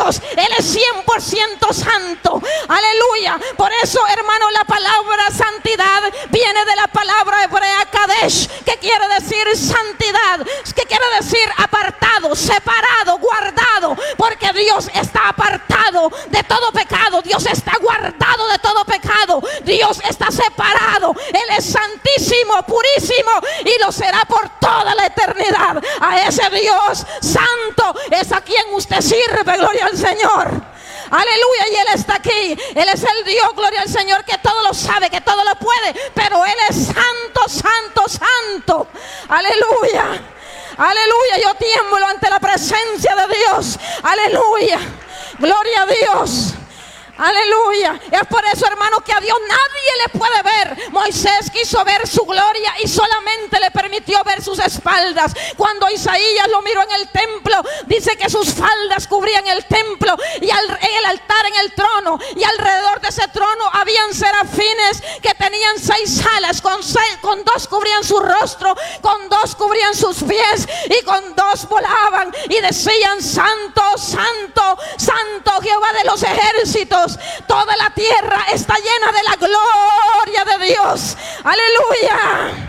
Dios. Él es 100% santo. Aleluya. Por eso, hermano, la palabra santidad viene de la palabra hebrea Kadesh, que quiere decir santidad, que quiere decir apartado, separado, guardado, porque Dios está apartado de todo pecado. Dios está guardado de todo pecado. Dios está separado. Él es santísimo, purísimo, y lo será por toda la eternidad. A ese Dios santo es a quien usted sirve, gloria al Señor. Aleluya, y Él está aquí. Él es el Dios, gloria al Señor, que todo lo sabe, que todo lo puede, pero Él es santo, santo, santo. Aleluya, aleluya. Yo tiemblo ante la presencia de Dios. Aleluya, gloria a Dios. Aleluya. Es por eso, hermano, que a Dios nadie le puede ver. Moisés quiso ver su gloria y solamente le permitió ver sus espaldas. Cuando Isaías lo miró en el templo, dice que sus faldas cubrían el templo y en el altar, en el trono, y alrededor de ese trono habían serafines que tenían 6 alas. Con 2 cubrían su rostro, con 2 cubrían sus pies, y con 2 volaban y decían: santo, santo, santo Jehová de los ejércitos. Toda la tierra está llena de la gloria de Dios. Aleluya.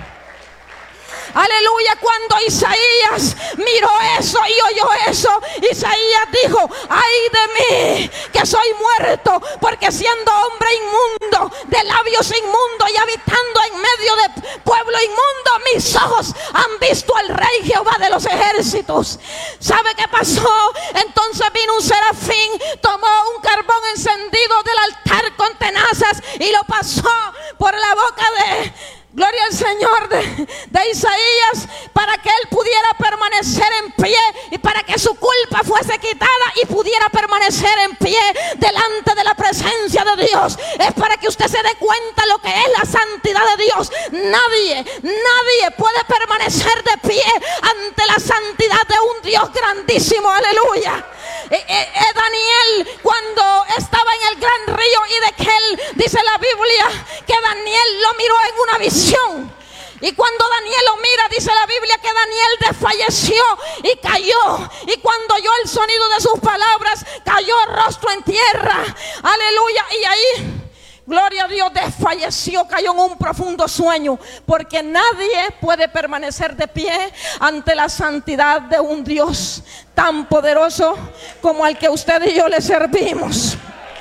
Aleluya. Cuando Isaías miró eso y oyó eso, Isaías dijo: ay de mí, que soy muerto, porque siendo hombre inmundo, de labios inmundos y habitando en medio de pueblo inmundo, mis ojos han visto al Rey Jehová de los ejércitos. ¿Sabe qué pasó? Entonces vino un serafín, tomó un carbón encendido del altar con tenazas y lo pasó por la boca de, gloria al Señor, de Isaías, para que él pudiera permanecer en pie y para que su culpa fuese quitada y pudiera permanecer en pie delante de la presencia de Dios. Es para que usted se dé cuenta lo que es la santidad de Dios. Nadie puede permanecer de pie ante la santidad de un Dios grandísimo. Aleluya. Daniel, cuando estaba en el gran río y de Kel, dice la Biblia que Daniel lo miró en una visión. Y cuando Daniel lo mira, dice la Biblia que Daniel desfalleció y cayó. Y cuando oyó el sonido de sus palabras, cayó rostro en tierra. Aleluya. Y ahí, gloria a Dios, desfalleció, cayó en un profundo sueño, porque nadie puede permanecer de pie ante la santidad de un Dios tan poderoso como al que usted y yo le servimos.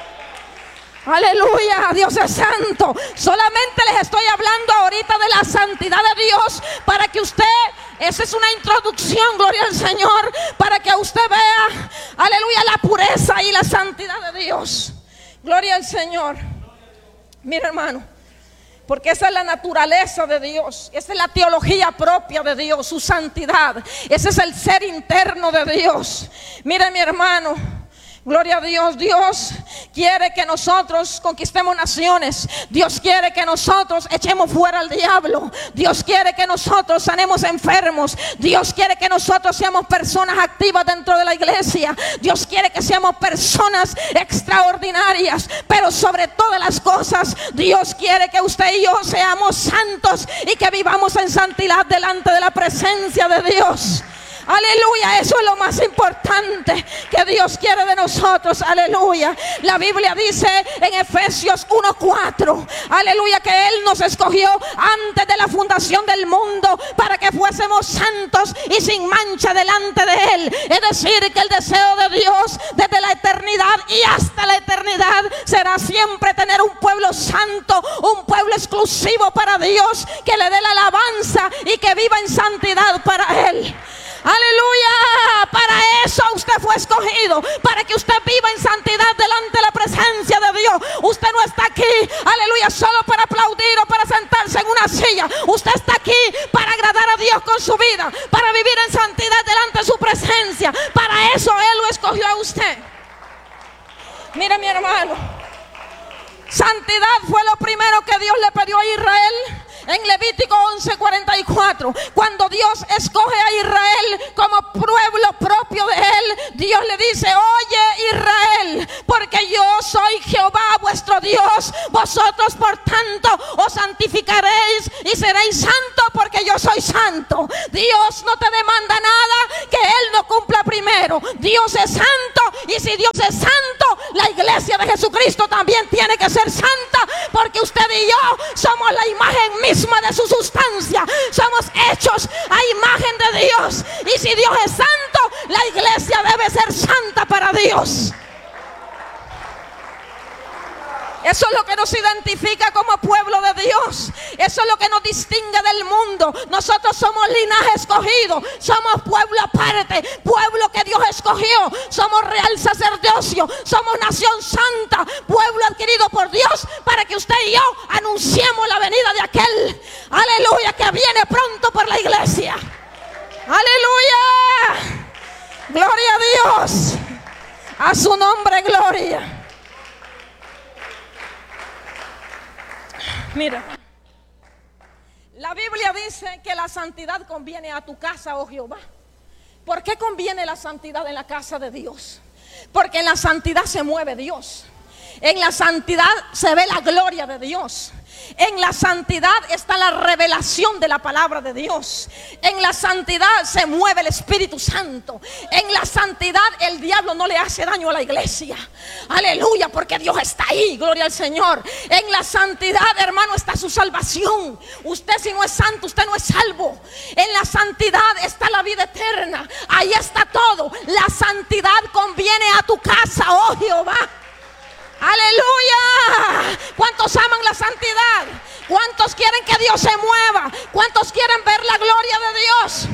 Aleluya, Dios es santo. Solamente les estoy hablando ahorita de la santidad de Dios para que usted, esa es una introducción, gloria al Señor, para que usted vea, aleluya, la pureza y la santidad de Dios. Gloria al Señor. Mira, hermano, porque esa es la naturaleza de Dios, esa es la teología propia de Dios, su santidad. Ese es el ser interno de Dios. Mire, mi hermano, gloria a Dios. Dios quiere que nosotros conquistemos naciones. Dios quiere que nosotros echemos fuera al diablo. Dios quiere que nosotros sanemos enfermos. Dios quiere que nosotros seamos personas activas dentro de la iglesia. Dios quiere que seamos personas extraordinarias. Pero sobre todas las cosas, Dios quiere que usted y yo seamos santos y que vivamos en santidad delante de la presencia de Dios. Aleluya, eso es lo más importante que Dios quiere de nosotros. Aleluya. La Biblia dice en Efesios 1:4, aleluya, que Él nos escogió antes de la fundación del mundo para que fuésemos santos y sin mancha delante de Él. Es decir, que el deseo de Dios desde la eternidad y hasta la eternidad será siempre tener un pueblo santo, un pueblo exclusivo para Dios, que le dé la alabanza y que viva en santidad para Él. Aleluya, para eso usted fue escogido, para que usted viva en santidad delante de la presencia de Dios. Usted no está aquí, aleluya, solo para aplaudir o para sentarse en una silla. Usted está aquí para agradar a Dios con su vida, para vivir en santidad delante de su presencia. Para eso Él lo escogió a usted. Mira, mi hermano, santidad fue lo primero que Dios le pidió a Israel. En Levítico 11:44, cuando Dios escoge a Israel como pueblo propio de Él, Dios le dice: oye Israel, porque yo soy Jehová vuestro Dios, vosotros por tanto os santificaréis y seréis santos porque yo soy santo. Dios no te demanda nada que Él no cumpla primero, Dios es santo, y si Dios es santo, la iglesia de Jesucristo también tiene que ser santa, porque usted y yo somos la imagen misma de su sustancia, somos hechos a imagen de Dios, y si Dios es santo, la iglesia debe ser santa para Dios. Eso es lo que nos identifica como pueblo de Dios. Eso es lo que nos distingue del mundo. Nosotros somos linaje escogido. Somos pueblo aparte, pueblo que Dios escogió. Somos real sacerdocio. Somos nación santa, pueblo adquirido por Dios, para que usted y yo anunciemos la venida de aquel, aleluya, que viene pronto por la iglesia. Aleluya. Gloria a Dios. A su nombre, gloria. Mira, la Biblia dice que la santidad conviene a tu casa, oh Jehová. ¿Por qué conviene la santidad en la casa de Dios? Porque en la santidad se mueve Dios. En la santidad se ve la gloria de Dios. En la santidad está la revelación de la palabra de Dios. En la santidad se mueve el Espíritu Santo. En la santidad el diablo no le hace daño a la iglesia. Aleluya, porque Dios está ahí, gloria al Señor. En la santidad, hermano, está su salvación. Usted, si no es santo, usted no es salvo. En la santidad está la vida eterna. Ahí está todo. La santidad conviene a tu casa, oh Jehová. Aleluya. ¿Cuántos aman la santidad? ¿Cuántos quieren que Dios se mueva? ¿Cuántos quieren ver la gloria de Dios?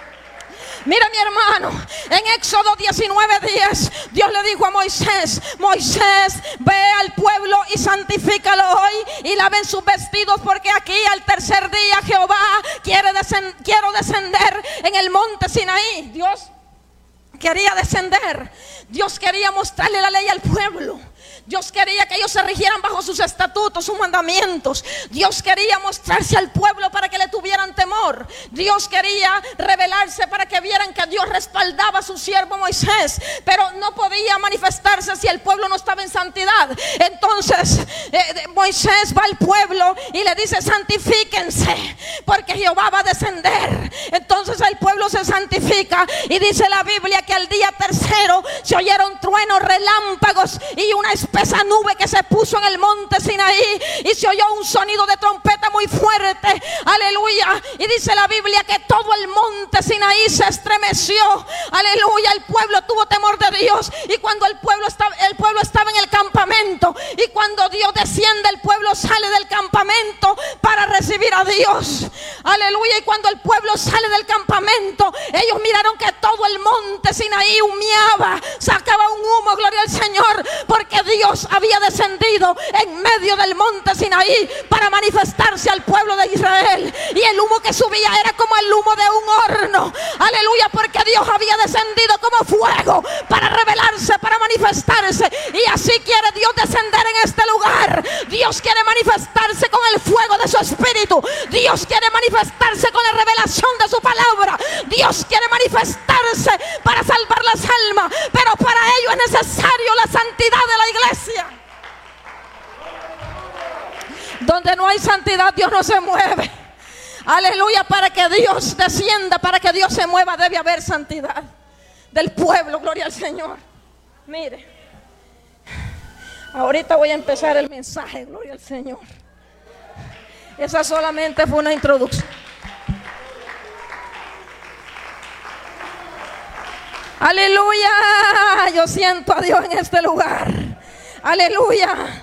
Mira, mi hermano, en Éxodo 19:10, Dios le dijo a Moisés: Moisés, ve al pueblo y santifícalo hoy, y laven sus vestidos, porque aquí al tercer día Jehová quiero descender en el monte Sinaí. Dios quería descender. Dios quería mostrarle la ley al pueblo. Dios quería que ellos se rigieran bajo sus estatutos, sus mandamientos. Dios quería mostrarse al pueblo para que le tuvieran temor. Dios quería revelarse para que vieran que Dios respaldaba a su siervo Moisés. Pero no podía manifestarse si el pueblo no estaba en santidad. Entonces Moisés va al pueblo y le dice: santifíquense, porque Jehová va a descender. Entonces el pueblo se santifica, y dice la Biblia que al día tercero se oyeron truenos, relámpagos y una esa nube que se puso en el monte Sinaí, y se oyó un sonido de trompeta muy fuerte. Aleluya. Y dice la Biblia que todo el monte Sinaí se estremeció. Aleluya. El pueblo tuvo temor de Dios. Y cuando el pueblo estaba en el campamento, y cuando Dios desciende, el pueblo sale del campamento para recibir a Dios. Aleluya. Y cuando el pueblo sale del campamento, ellos miraron que todo el monte Sinaí humeaba, sacaba un humo, gloria al Señor, porque Dios había descendido en medio del monte Sinaí para manifestarse al pueblo de Israel. Y el humo que subía era como el humo de un horno. Aleluya, porque Dios había descendido como fuego para revelarse, para manifestarse. Y así quiere Dios descender en este lugar. Dios quiere manifestarse con el fuego de su espíritu. Dios quiere manifestarse con la revelación de su palabra. Dios quiere manifestarse para salvar las almas. Pero para ello es necesario la santidad de la iglesia. Donde no hay santidad, Dios no se mueve. Aleluya. Para que Dios descienda, para que Dios se mueva, debe haber santidad del pueblo. Gloria al Señor. Mire, ahorita voy a empezar el mensaje. Gloria al Señor. Esa solamente fue una introducción. Aleluya. Yo siento a Dios en este lugar. Aleluya.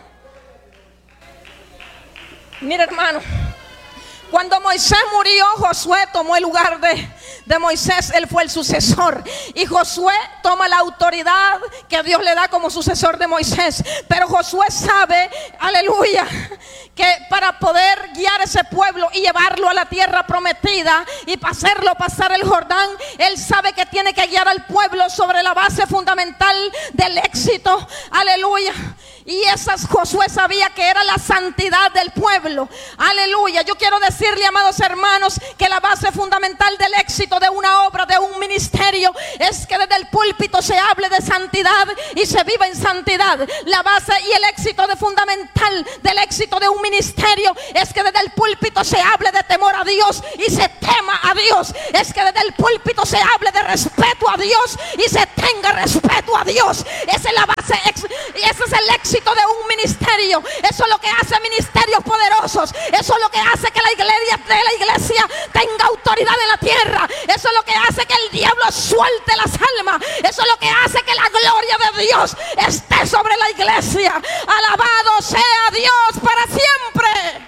Mira, hermano, cuando Moisés murió, Josué tomó el lugar de Moisés. Él fue el sucesor, y Josué toma la autoridad que Dios le da como sucesor de Moisés. Pero Josué sabe, aleluya, que para poder guiar ese pueblo y llevarlo a la tierra prometida y hacerlo pasar el Jordán, él sabe que tiene que guiar al pueblo sobre la base fundamental del éxito. Aleluya. Y esas Josué sabía que era la santidad del pueblo. Aleluya. Yo quiero decirle, amados hermanos, que la base fundamental del éxito de una obra, de un ministerio, es que desde el púlpito se hable de santidad y se viva en santidad. La base y el éxito fundamental del éxito de un ministerio es que desde el púlpito se hable de temor a Dios y se tema a Dios. Es que desde el púlpito se hable de respeto a Dios y se tenga respeto a Dios. Esa es la base, ese es el éxito de un ministerio. Eso es lo que hace ministerios poderosos. Eso es lo que hace que la iglesia tenga autoridad en la tierra. Eso es lo que hace que el diablo suelte las almas. Eso es lo que hace que la gloria de Dios esté sobre la iglesia. Alabado sea Dios para siempre.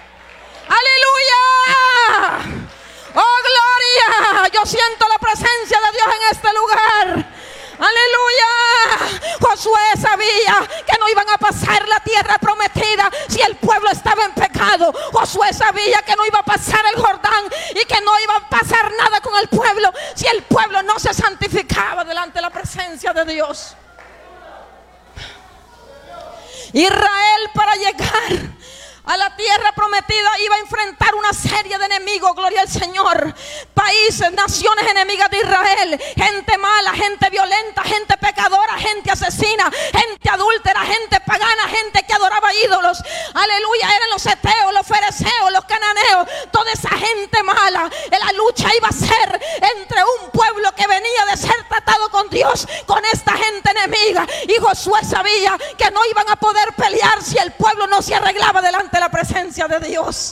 Aleluya. Oh, gloria. Yo siento la presencia de Dios en este lugar. Aleluya. Josué sabía que no iban a pasar la tierra prometida si el pueblo estaba en pecado. Josué sabía que no iba a pasar el Jordán y que no iba a pasar nada con el pueblo si el pueblo no se santificaba delante de la presencia de Dios. Israel, para llegar a la tierra prometida, iba a enfrentar una serie de enemigos, gloria al Señor. Países, naciones enemigas de Israel. Gente mala, gente violenta, gente pecadora, gente asesina, gente adúltera, gente pagana, gente que adoraba ídolos. Aleluya, eran los heteos, los fereceos, los cananeos, toda esa gente mala. La lucha iba a ser entre un pueblo que venía de ser tratado con Dios, con esta gente enemiga. Y Josué sabía que no iban a poder pelear si el pueblo no se arreglaba delante de la presencia de Dios.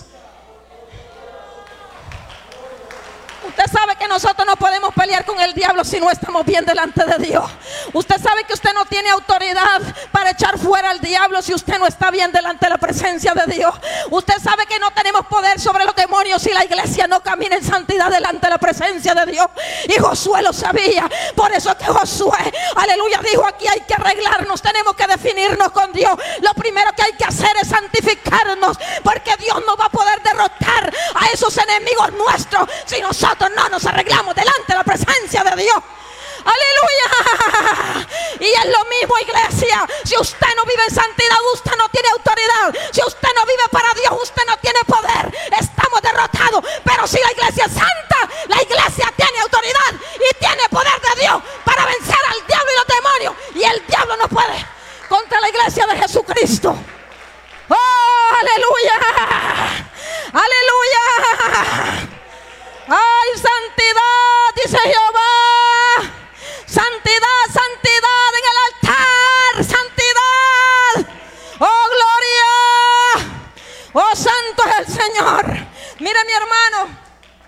Usted sabe que nosotros no podemos pelear con el diablo si no estamos bien delante de Dios. Usted sabe que usted no tiene autoridad para echar fuera al diablo si usted no está bien delante de la presencia de Dios. Usted sabe que no tenemos poder sobre los demonios si la iglesia no camina en santidad delante de la presencia de Dios. Y Josué lo sabía. Por eso es que Josué, aleluya, dijo: aquí hay que arreglarnos, tenemos que definirnos con Dios. Lo primero que hay que hacer es santificarnos, porque Dios no va a poder derrotar a esos enemigos nuestros si nosotros no nos arreglamos delante de la presencia de Dios. Aleluya. Y es lo mismo, iglesia. Si usted no vive en santidad, usted no tiene autoridad. Si usted no vive para Dios, usted no tiene poder. Estamos derrotados. Pero si la iglesia es santa, la iglesia tiene autoridad y tiene poder de Dios para vencer al diablo y los demonios. Y el diablo no puede contra la iglesia de Jesucristo. Oh, aleluya. Aleluya. ¡Ay, santidad! Dice Jehová. Santidad, santidad en el altar. Santidad. ¡Oh, gloria! ¡Oh, santo es el Señor! Mire, mi hermano.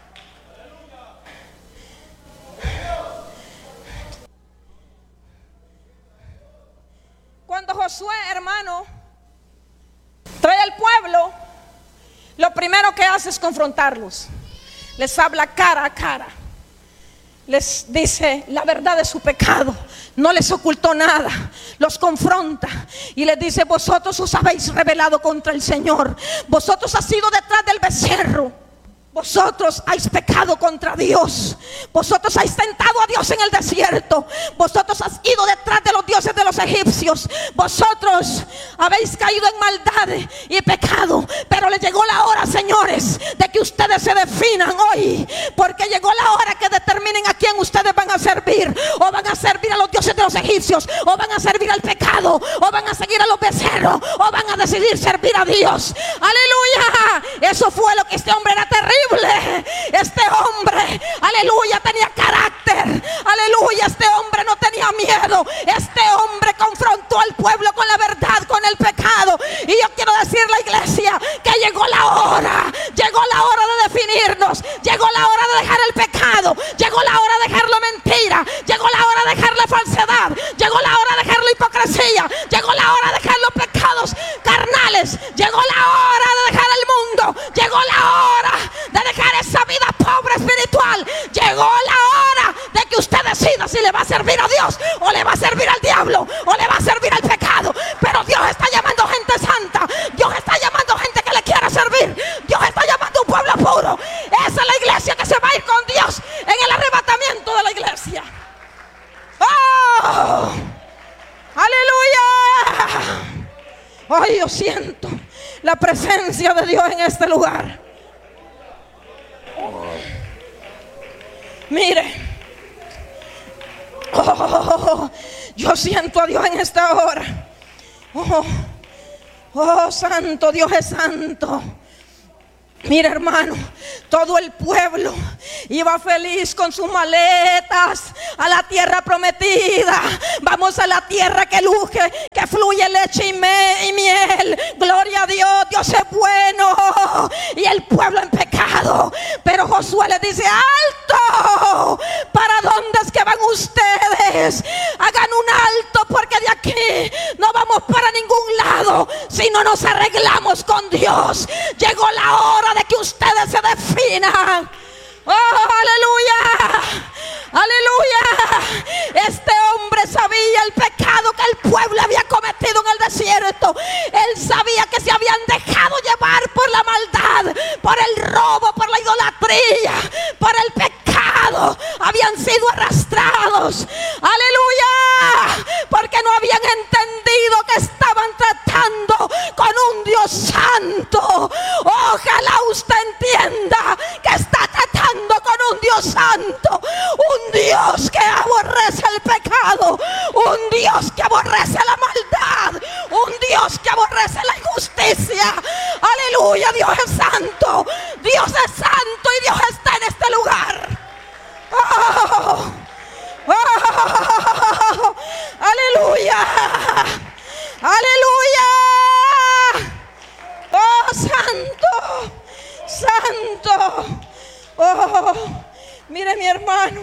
Cuando Josué, hermano, trae al pueblo, lo primero que hace es confrontarlos. Les habla cara a cara. Les dice la verdad de su pecado. No les ocultó nada. Los confronta y les dice: vosotros os habéis rebelado contra el Señor. Vosotros has ido detrás del becerro. Vosotros habéis pecado contra Dios. Vosotros habéis tentado a Dios en el desierto. Vosotros has ido detrás de los dioses de los egipcios. Vosotros habéis caído en maldad y pecado. Pero le llegó la hora, señores, de que ustedes se definan hoy. Porque llegó la hora que determinen a quién ustedes van a servir. O van a servir a los dioses de los egipcios, o van a servir al pecado, o van a seguir a los becerros, o van a decidir servir a Dios. Aleluya. Eso fue lo que este hombre era terrible. Este hombre, aleluya, tenía carácter. Aleluya, este hombre no tenía miedo. Este hombre confrontó al pueblo con la verdad, con el pecado. Y yo quiero decirle a la iglesia que llegó la hora. Llegó la hora de definirnos. Llegó la hora de dejar el pecado. Llegó la hora de dejar la mentira. Llegó la hora de dejar la falsedad. Llegó la hora de dejar la hipocresía. Llegó la hora de dejar los pecados carnales. Llegó la hora de dejar el mundo. Llegó la hora de dejar esa vida pobre espiritual. Llegó la hora de que usted decida si le va a servir a Dios o le va a servir al diablo o le va a servir al pecado. Pero Dios está llamando gente santa. Dios está llamando gente que le quiera servir. Dios está llamando un pueblo puro. Esa es la iglesia que se va a ir con Dios en el arrebatamiento de la iglesia. ¡Oh! ¡Aleluya! Ay, yo siento la presencia de Dios en este lugar. Mire, yo siento a Dios en esta hora. Santo, Dios es santo. Mira, hermano, todo el pueblo iba feliz con sus maletas a la tierra prometida. Vamos a la tierra que fluye leche y miel. Gloria a Dios, Dios es bueno. Y el pueblo en pecado. Pero Josué le dice: alto, ¿para dónde es que van ustedes? Hagan un alto, porque de aquí no vamos para ningún lado si no nos arreglamos con Dios. Llegó la hora de que ustedes se definan. Oh, aleluya, aleluya. Este hombre sabía el pecado que el pueblo había cometido en el desierto. Él sabía que se habían dejado llevar por la maldad, por el robo, por la idolatría, por el pecado. Habían sido arrastrados, aleluya, porque no habían entendido que estaban tratando con un Dios santo. Ojalá usted entienda que está tratando con un Dios santo, un Dios que aborrece el pecado, un Dios que aborrece la maldad, un Dios que aborrece la injusticia. Aleluya, Dios es santo, Dios es santo y Dios está en este lugar. Aleluya, aleluya. Oh, santo, santo. Oh, mire, mi hermano.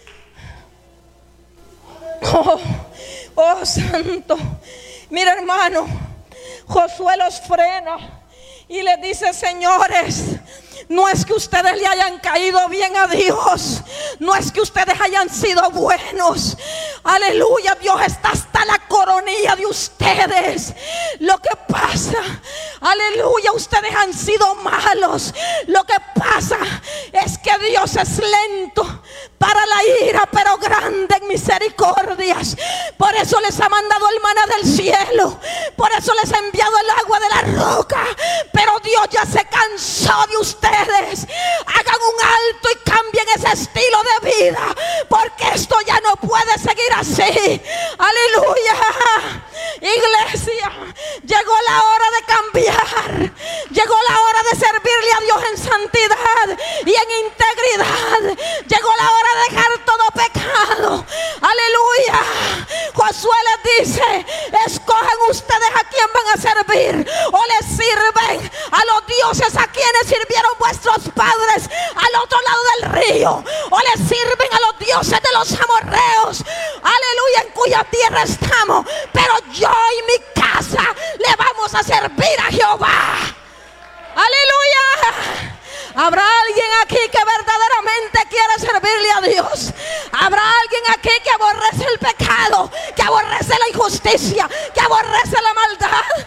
Oh, santo. Mire, hermano, Josué los frena y les dice: señores, no es que ustedes le hayan caído bien a Dios, no es que ustedes hayan sido buenos. Aleluya, Dios está hasta la coronilla de ustedes. Lo que pasa, aleluya, ustedes han sido malos. Lo que pasa es que Dios es lento para la ira, pero grande en misericordias. Por eso les ha mandado el maná del cielo, por eso les ha enviado el agua de la roca. Pero Dios ya se cansó de ustedes. Hagan un alto y cambien ese estilo de vida, porque esto ya no puede seguir así. Aleluya, iglesia, llegó la hora de cambiar. Llegó la hora de servirle a Dios en santidad y en integridad. Llegó la hora de dejar todo pecado. Aleluya. Josué les dice: escojan ustedes a quién van a servir, o les sirven a los dioses a quienes sirvieron vuestros padres al otro lado del río, o les sirven a los dioses de los amorreos, aleluya, en cuya tierra estamos. Pero yo y mi casa le vamos a servir a Jehová. Aleluya. ¿Habrá alguien aquí que verdaderamente quiere servirle a Dios? ¿Habrá alguien aquí que aborrece el pecado, que aborrece la injusticia, que aborrece la maldad?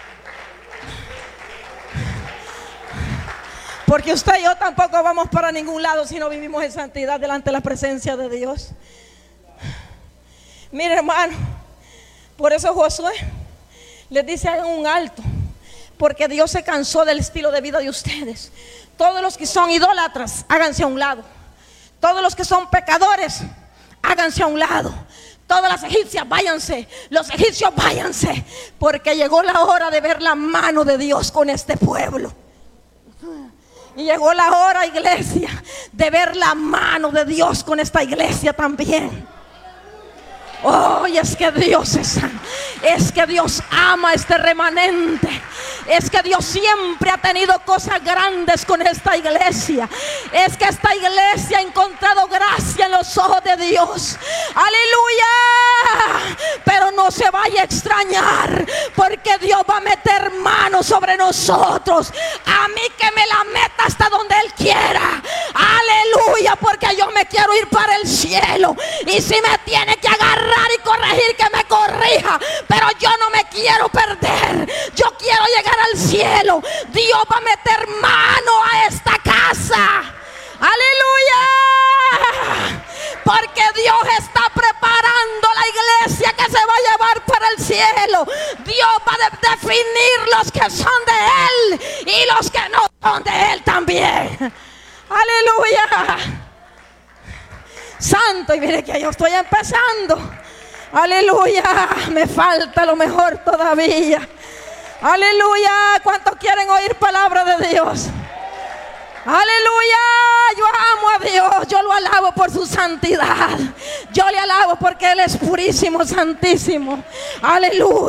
Porque usted y yo tampoco vamos para ningún lado si no vivimos en santidad delante de la presencia de Dios. Mire, hermano, por eso Josué les dice: hagan un alto, porque Dios se cansó del estilo de vida de ustedes. Todos los que son idólatras, háganse a un lado. Todos los que son pecadores, háganse a un lado. Todas las egipcias, váyanse. Los egipcios, váyanse. Porque llegó la hora de ver la mano de Dios con este pueblo. Y llegó la hora, iglesia, de ver la mano de Dios con esta iglesia también. Oh, y es que Dios es que Dios ama a este remanente. Es que Dios siempre ha tenido cosas grandes con esta iglesia. Es que esta iglesia ha encontrado gracia en los ojos de Dios. Aleluya. Pero no se vaya a extrañar, porque Dios va a meter mano sobre nosotros. A mí que me la meta hasta donde Él quiera. Aleluya, porque yo me quiero ir para el cielo. Y si me tiene que agarrar y corregir, que me corrija, pero yo no me quiero perder. Yo quiero llegar al cielo. Dios va a meter mano a esta casa. Aleluya, porque Dios está preparando la iglesia que se va a llevar para el cielo. cielo. Dios va a definir los que son de Él y los que no son de Él también. Aleluya. Santo, y mire que yo estoy empezando. Aleluya, me falta lo mejor todavía. Aleluya, ¿cuántos quieren oír palabra de Dios? Aleluya, yo amo a Dios, yo lo alabo por su santidad. Yo le alabo porque Él es purísimo, santísimo. Aleluya.